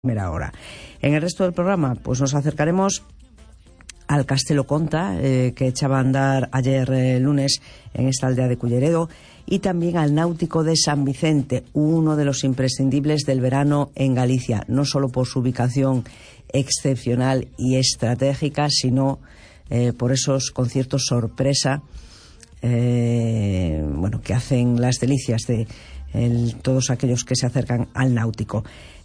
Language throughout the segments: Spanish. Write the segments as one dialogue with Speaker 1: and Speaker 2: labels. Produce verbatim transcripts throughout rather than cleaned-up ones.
Speaker 1: Primera hora. En el resto del programa, pues nos acercaremos al Castelo Conta, eh, que echaba a andar ayer eh, lunes en esta aldea de Culleredo, y también al Náutico de San Vicente, uno de los imprescindibles del verano en Galicia, no solo por su ubicación excepcional y estratégica, sino eh, por esos conciertos sorpresa, eh, bueno, que hacen las delicias de el, todos aquellos que se acercan al Náutico.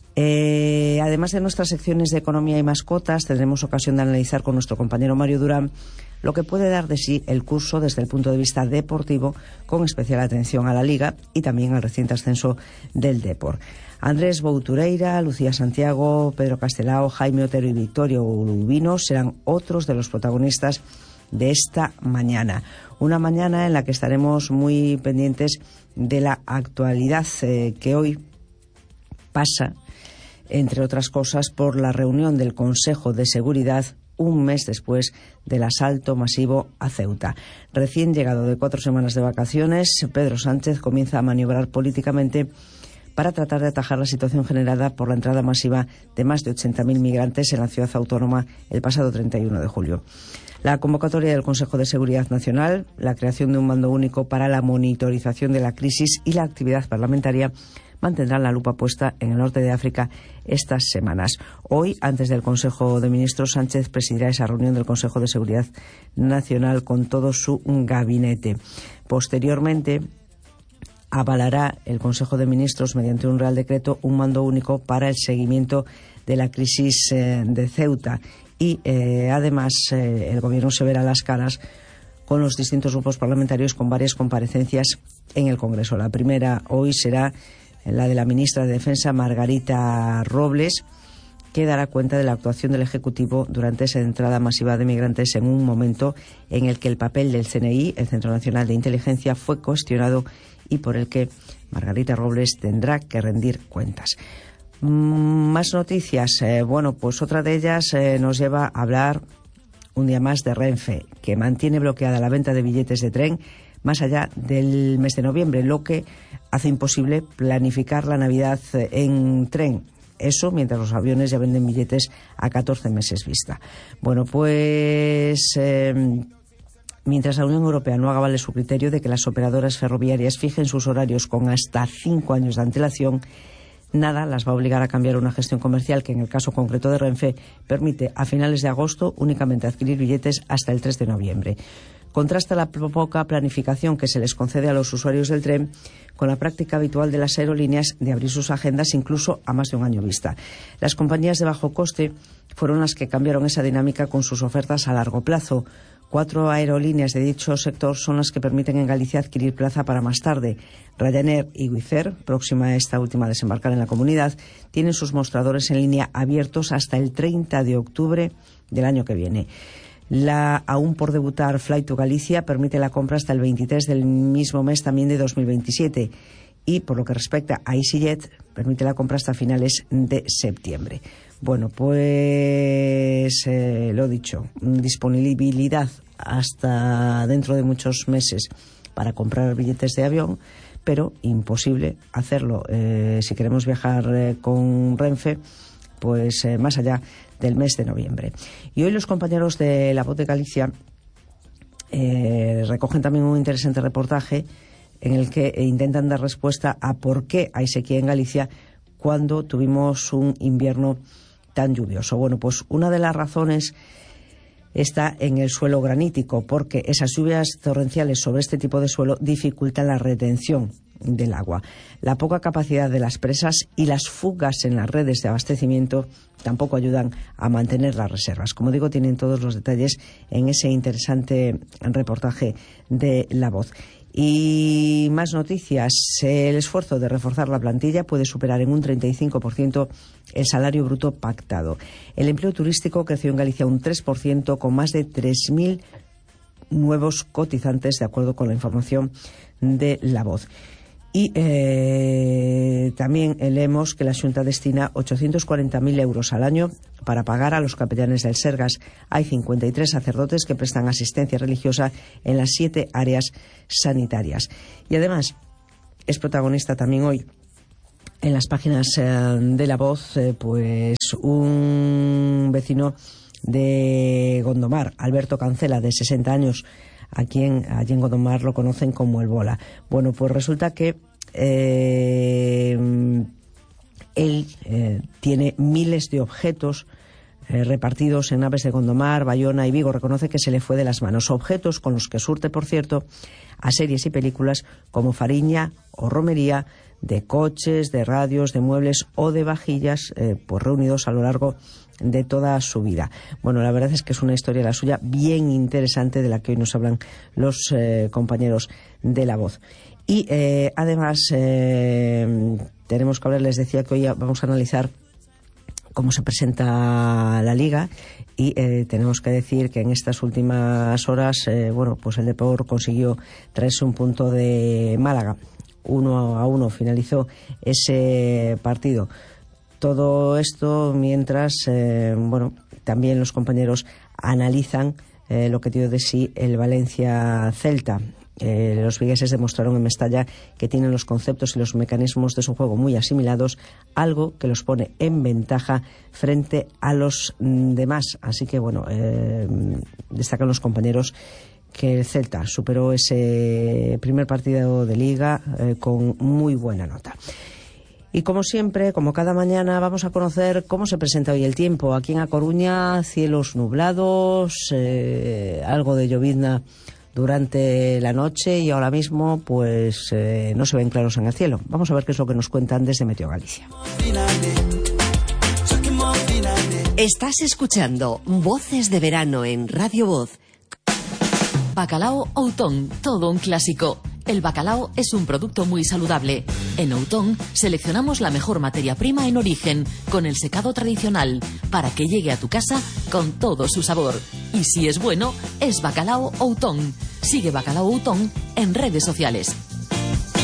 Speaker 1: Eh, además de nuestras secciones de economía y mascotas, tendremos ocasión de analizar con nuestro compañero Mario Durán lo que puede dar de sí el curso desde el punto de vista deportivo, con especial atención a la Liga y también al reciente ascenso del Depor. Andrés Boutureira, Lucía Santiago, Pedro Castelao, Jaime Otero y Victorio Urbino serán otros de los protagonistas de esta mañana. Una mañana en la que estaremos muy pendientes de la actualidad eh, que hoy pasa, entre otras cosas, por la reunión del Consejo de Seguridad un mes después del asalto masivo a Ceuta. Recién llegado de cuatro semanas de vacaciones, Pedro Sánchez comienza a maniobrar políticamente para tratar de atajar la situación generada por la entrada masiva de más de ochenta mil migrantes en la ciudad autónoma el pasado treinta y uno de julio. La convocatoria del Consejo de Seguridad Nacional, la creación de un mando único para la monitorización de la crisis y la actividad parlamentaria mantendrán la lupa puesta en el norte de África estas semanas. Hoy, antes del Consejo de Ministros, Sánchez presidirá esa reunión del Consejo de Seguridad Nacional con todo su gabinete. Posteriormente, avalará el Consejo de Ministros, mediante un Real Decreto, un mando único para el seguimiento de la crisis eh, de Ceuta. Y, eh, además, eh, el Gobierno se verá las caras con los distintos grupos parlamentarios con varias comparecencias en el Congreso. La primera hoy será la de la ministra de Defensa, Margarita Robles, que dará cuenta de la actuación del Ejecutivo durante esa entrada masiva de migrantes en un momento en el que el papel del C N I, el Centro Nacional de Inteligencia, fue cuestionado y por el que Margarita Robles tendrá que rendir cuentas. Más noticias. Eh, bueno, pues otra de ellas eh, nos lleva a hablar un día más de Renfe, que mantiene bloqueada la venta de billetes de tren más allá del mes de noviembre, lo que hace imposible planificar la Navidad en tren. Eso mientras los aviones ya venden billetes a catorce meses vista. Bueno, pues eh, mientras la Unión Europea no haga valer su criterio de que las operadoras ferroviarias fijen sus horarios con hasta cinco años de antelación, nada las va a obligar a cambiar una gestión comercial que, en el caso concreto de Renfe, permite a finales de agosto únicamente adquirir billetes hasta el tres de noviembre. Contrasta la poca planificación que se les concede a los usuarios del tren con la práctica habitual de las aerolíneas de abrir sus agendas incluso a más de un año vista. Las compañías de bajo coste fueron las que cambiaron esa dinámica con sus ofertas a largo plazo. Cuatro aerolíneas de dicho sector son las que permiten en Galicia adquirir plaza para más tarde. Ryanair y Wizz Air, próxima a esta última a desembarcar en la comunidad, tienen sus mostradores en línea abiertos hasta el treinta de octubre del año que viene. La aún por debutar Fly to Galicia permite la compra hasta el veintitrés del mismo mes también de dos mil veintisiete y, por lo que respecta a EasyJet, permite la compra hasta finales de septiembre. Bueno, pues eh, lo dicho, disponibilidad hasta dentro de muchos meses para comprar billetes de avión, pero imposible hacerlo eh, si queremos viajar eh, con Renfe, pues eh, más allá del mes de noviembre. Y hoy los compañeros de La Voz de Galicia eh, recogen también un interesante reportaje en el que intentan dar respuesta a por qué hay sequía en Galicia cuando tuvimos un invierno tan lluvioso. Bueno, pues una de las razones está en el suelo granítico, porque esas lluvias torrenciales sobre este tipo de suelo dificultan la retención del agua. La poca capacidad de las presas y las fugas en las redes de abastecimiento tampoco ayudan a mantener las reservas. Como digo, tienen todos los detalles en ese interesante reportaje de La Voz. Y más noticias. El esfuerzo de reforzar la plantilla puede superar en un treinta y cinco por ciento el salario bruto pactado. El empleo turístico creció en Galicia un tres por ciento, con más de tres mil nuevos cotizantes, de acuerdo con la información de La Voz. Y eh, también leemos que la Xunta destina ochocientos cuarenta mil euros al año para pagar a los capellanes del Sergas. Hay cincuenta y tres sacerdotes que prestan asistencia religiosa en las siete áreas sanitarias. Y además es protagonista también hoy en las páginas eh, de La Voz, eh, pues un vecino de Gondomar, Alberto Cancela, de sesenta años, a quien allí en Gondomar lo conocen como el Bola. Bueno, pues resulta que eh, él eh, tiene miles de objetos eh, repartidos en naves de Gondomar, Bayona y Vigo. Reconoce que se le fue de las manos. Objetos con los que surte, por cierto, a series y películas como Fariña o Romería, de coches, de radios, de muebles o de vajillas, eh, pues reunidos a lo largo de toda su vida. Bueno, la verdad es que es una historia la suya bien interesante, de la que hoy nos hablan los eh, compañeros de La Voz. Y eh, además eh, tenemos que hablar, les decía que hoy vamos a analizar cómo se presenta la Liga, y eh, tenemos que decir que en estas últimas horas, eh, bueno, pues el Depor consiguió traerse un punto de Málaga. Uno a uno finalizó ese partido. Todo esto mientras, eh, bueno, también los compañeros analizan eh, lo que dio de sí el Valencia-Celta. Eh, los vigueses demostraron en Mestalla que tienen los conceptos y los mecanismos de su juego muy asimilados, algo que los pone en ventaja frente a los mm, demás. Así que, bueno, eh, destacan los compañeros que el Celta superó ese primer partido de Liga eh, con muy buena nota. Y como siempre, como cada mañana, vamos a conocer cómo se presenta hoy el tiempo. Aquí en A Coruña, cielos nublados, eh, algo de llovizna durante la noche, y ahora mismo pues eh, no se ven claros en el cielo. Vamos a ver qué es lo que nos cuentan desde Meteo Galicia.
Speaker 2: Estás escuchando Voces de Verano en Radio Voz. Bacalao Outón, todo un clásico. El bacalao es un producto muy saludable. En Outón seleccionamos la mejor materia prima en origen, con el secado tradicional, para que llegue a tu casa con todo su sabor. Y si es bueno, es Bacalao Outón. Sigue Bacalao Outón en redes sociales.